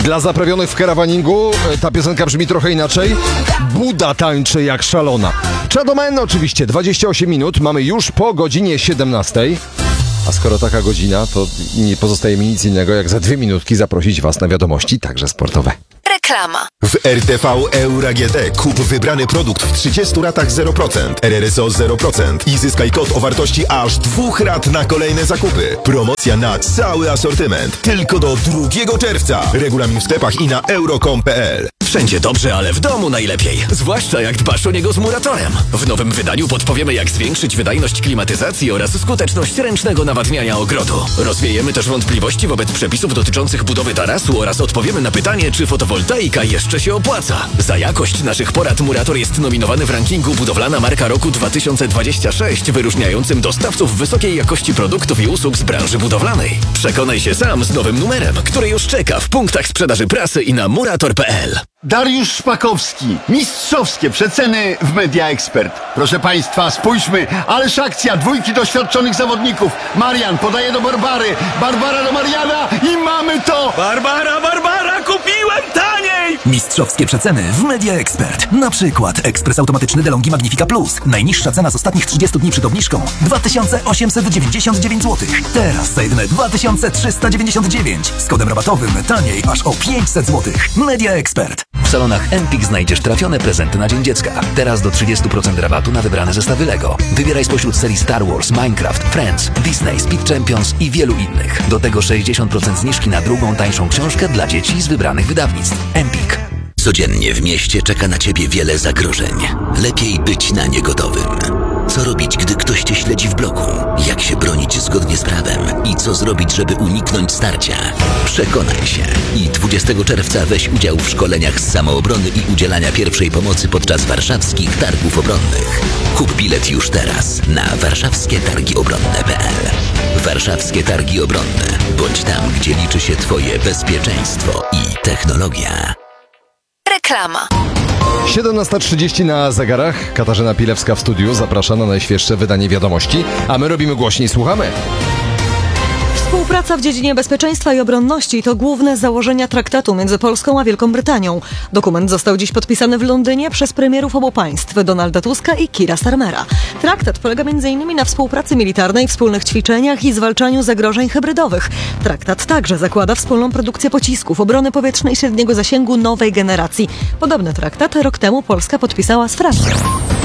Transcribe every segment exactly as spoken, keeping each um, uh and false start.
Dla zaprawionych w karawaningu ta piosenka brzmi trochę inaczej. Buda tańczy jak szalona. Czadomen oczywiście, dwadzieścia osiem minut, mamy już po godzinie siedemnastej. A skoro taka godzina, to nie pozostaje mi nic innego, jak za dwie minutki zaprosić was na wiadomości, także sportowe. Reklama. W R T V Eura G T kup wybrany produkt w trzydziestu ratach zero procent, R R S O zero procent i zyskaj kod o wartości aż dwóch rat na kolejne zakupy. Promocja na cały asortyment. Tylko do drugiego czerwca. Regulamin w sklepach i na euro kropka com kropka p l. Wszędzie dobrze, ale w domu najlepiej. Zwłaszcza jak dbasz o niego z Muratorem. W nowym wydaniu podpowiemy, jak zwiększyć wydajność klimatyzacji oraz skuteczność ręcznego nawadniania ogrodu. Rozwiejemy też wątpliwości wobec przepisów dotyczących budowy tarasu oraz odpowiemy na pytanie, czy fotowoltaika jeszcze się opłaca. Za jakość naszych porad Murator jest nominowany w rankingu Budowlana Marka Roku dwa tysiące dwudziestego szóstego, wyróżniającym dostawców wysokiej jakości produktów i usług z branży budowlanej. Przekonaj się sam z nowym numerem, który już czeka w punktach sprzedaży prasy i na murator kropka p l. Dariusz Szpakowski. Mistrzowskie przeceny w Media Expert. Proszę Państwa, spójrzmy, ależ akcja, dwójki doświadczonych zawodników. Marian podaje do Barbary, Barbara do Mariana i mamy to! Barbara, Barbara, kupiłem taniej! Mistrzowskie przeceny w Media Expert. Na przykład ekspres automatyczny DeLonghi Magnifica Plus. Najniższa cena z ostatnich trzydziestu dni przed obniżką dwa tysiące osiemset dziewięćdziesiąt dziewięć złotych. Teraz za jedyne dwa tysiące trzysta dziewięćdziesiąt dziewięć. Z kodem rabatowym taniej aż o pięćset złotych. Media Expert. W salonach Empik znajdziesz trafione prezenty na Dzień Dziecka. Teraz do trzydziestu procent rabatu na wybrane zestawy Lego. Wybieraj spośród serii Star Wars, Minecraft, Friends, Disney, Speed Champions i wielu innych. Do tego sześćdziesiąt procent zniżki na drugą, tańszą książkę dla dzieci z wybranych wydawnictw. Empik. Codziennie w mieście czeka na ciebie wiele zagrożeń. Lepiej być na nie gotowym. Co robić, gdy ktoś cię śledzi w bloku? Jak się bronić zgodnie z prawem? I co zrobić, żeby uniknąć starcia? Przekonaj się. I dwudziestego czerwca weź udział w szkoleniach z samoobrony i udzielania pierwszej pomocy podczas warszawskich targów obronnych. Kup bilet już teraz na warszawskie targi obronne kropka p l. Warszawskie Targi Obronne. Bądź tam, gdzie liczy się twoje bezpieczeństwo i technologia. Reklama. siedemnasta trzydzieści na zegarach. Katarzyna Pilewska w studiu zaprasza na najświeższe wydanie wiadomości, a my robimy głośniej, słuchamy. Współpraca w dziedzinie bezpieczeństwa i obronności to główne założenia traktatu między Polską a Wielką Brytanią. Dokument został dziś podpisany w Londynie przez premierów obu państw, Donalda Tuska i Keira Starmera. Traktat polega między innymi na współpracy militarnej, wspólnych ćwiczeniach i zwalczaniu zagrożeń hybrydowych. Traktat także zakłada wspólną produkcję pocisków obrony powietrznej średniego zasięgu nowej generacji. Podobny traktat rok temu Polska podpisała z Francją.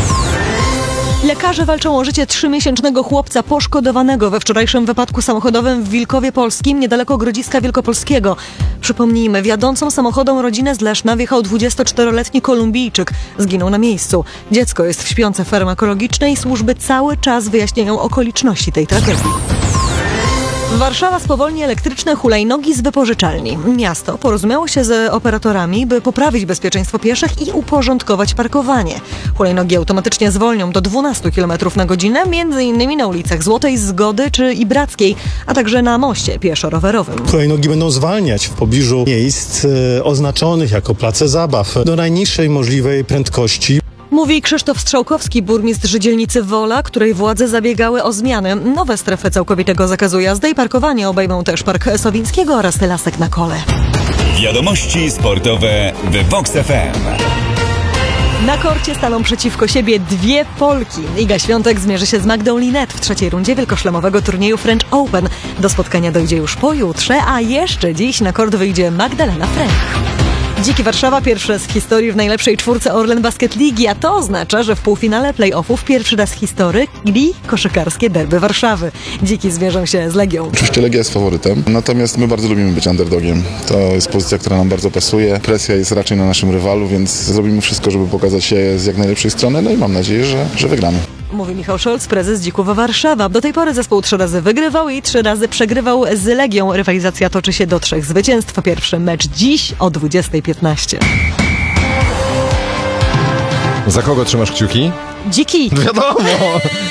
Lekarze walczą o życie trzymiesięcznego chłopca poszkodowanego we wczorajszym wypadku samochodowym w Wilkowie Polskim, niedaleko Grodziska Wielkopolskiego. Przypomnijmy, wiodącą samochodem rodzinę z Leszna wjechał dwudziestoczteroletni Kolumbijczyk. Zginął na miejscu. Dziecko jest w śpiące farmakologicznej. Służby cały czas wyjaśniają okoliczności tej tragedii. Warszawa spowolni elektryczne hulajnogi z wypożyczalni. Miasto porozumiało się z operatorami, by poprawić bezpieczeństwo pieszych i uporządkować parkowanie. Hulajnogi automatycznie zwolnią do dwunastu kilometrów na godzinę, między innymi na ulicach Złotej, Zgody czy Ibrackiej, a także na moście pieszo-rowerowym. Hulajnogi będą zwalniać w pobliżu miejsc e, oznaczonych jako place zabaw do najniższej możliwej prędkości. Mówi Krzysztof Strzałkowski, burmistrz dzielnicy Wola, której władze zabiegały o zmiany. Nowe strefy całkowitego zakazu jazdy i parkowania obejmą też Park Sowińskiego oraz Lasek na Kole. Wiadomości sportowe w Vox F M. Na korcie staną przeciwko siebie dwie Polki. Iga Świątek zmierzy się z Magdą Linette w trzeciej rundzie wielkoszlemowego turnieju French Open. Do spotkania dojdzie już pojutrze, a jeszcze dziś na kort wyjdzie Magdalena Fręch. Dziki Warszawa pierwsze z historii w najlepszej czwórce Orlen Basket Ligi, a to oznacza, że w półfinale play-offów pierwszy raz w historii koszykarskie derby Warszawy. Dziki zmierzą się z Legią. Oczywiście Legia jest faworytem, natomiast my bardzo lubimy być underdogiem. To jest pozycja, która nam bardzo pasuje. Presja jest raczej na naszym rywalu, więc zrobimy wszystko, żeby pokazać się z jak najlepszej strony, no i mam nadzieję, że, że wygramy. Mówi Michał Scholz, prezes Dzików Warszawa. Do tej pory zespół trzy razy wygrywał i trzy razy przegrywał z Legią. Rywalizacja toczy się do trzech zwycięstw. Pierwszy mecz dziś o dwudziesta piętnaście. Za kogo trzymasz kciuki? Dziki! Wiadomo!